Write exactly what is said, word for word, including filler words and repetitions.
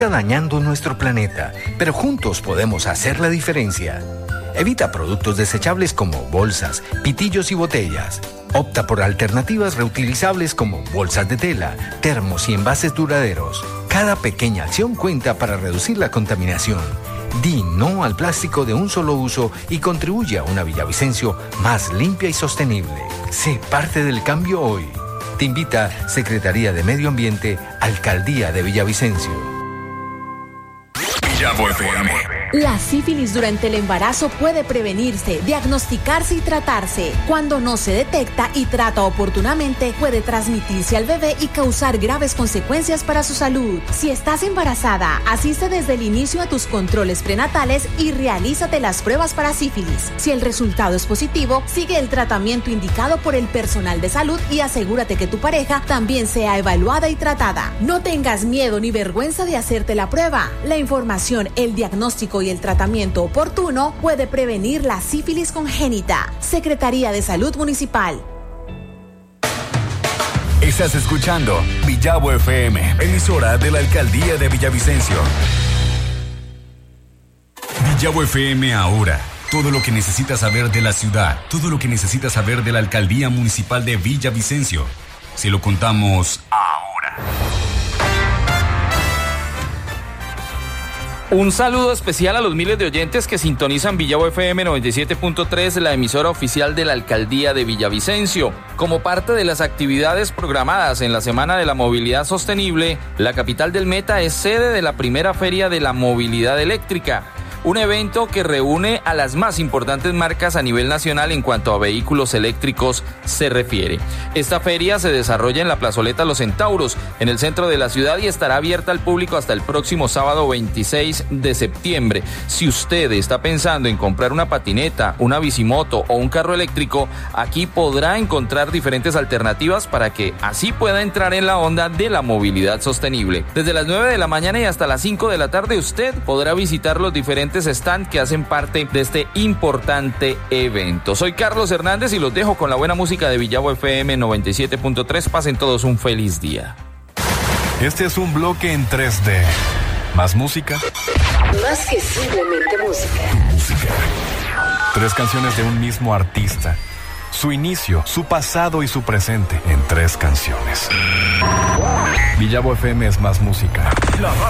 dañando nuestro planeta, pero juntos podemos hacer la diferencia. Evita productos desechables como bolsas, pitillos y botellas. Opta por alternativas reutilizables como bolsas de tela, termos y envases duraderos. Cada pequeña acción cuenta para reducir la contaminación. Di no al plástico de un solo uso y contribuye a una Villavicencio más limpia y sostenible. Sé parte del cambio hoy. Te invita Secretaría de Medio Ambiente, Alcaldía de Villavicencio. Villavo F M. La sífilis durante el embarazo puede prevenirse, diagnosticarse y tratarse. Cuando no se detecta y trata oportunamente, puede transmitirse al bebé y causar graves consecuencias para su salud. Si estás embarazada, asiste desde el inicio a tus controles prenatales y realízate las pruebas para sífilis. Si el resultado es positivo, sigue el tratamiento indicado por el personal de salud y asegúrate que tu pareja también sea evaluada y tratada. No tengas miedo ni vergüenza de hacerte la prueba. La información, el diagnóstico y el tratamiento oportuno puede prevenir la sífilis congénita. Secretaría de Salud Municipal. Estás escuchando Villavo F M, emisora de la Alcaldía de Villavicencio. Villavo F M ahora. Todo lo que necesitas saber de la ciudad, todo lo que necesitas saber de la Alcaldía Municipal de Villavicencio. Se lo contamos ahora. Un saludo especial a los miles de oyentes que sintonizan Villavo F M noventa y siete punto tres, la emisora oficial de la Alcaldía de Villavicencio. Como parte de las actividades programadas en la Semana de la Movilidad Sostenible, la capital del Meta es sede de la primera Feria de la Movilidad Eléctrica, un evento que reúne a las más importantes marcas a nivel nacional en cuanto a vehículos eléctricos se refiere. Esta feria se desarrolla en la plazoleta Los Centauros, en el centro de la ciudad, y estará abierta al público hasta el próximo sábado veintiséis de septiembre. Si usted está pensando en comprar una patineta, una bicimoto o un carro eléctrico, aquí podrá encontrar diferentes alternativas para que así pueda entrar en la onda de la movilidad sostenible. Desde las nueve de la mañana y hasta las cinco de la tarde usted podrá visitar los diferentes stand que hacen parte de este importante evento. Soy Carlos Hernández y los dejo con la buena música de Villavo F M noventa y siete punto tres. Pasen todos un feliz día. Este es un bloque en tres D. ¿Más música? Más que simplemente música. Música. Tres canciones de un mismo artista. Su inicio, su pasado y su presente en tres canciones. Villavo F M es más música. La